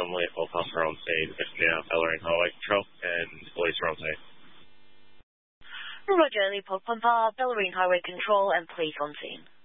Lead Forecast are on scene, now Bellarine Highway Control and police are on scene. Roger, Leopold Pumper, Bellarine Highway Control and police on scene.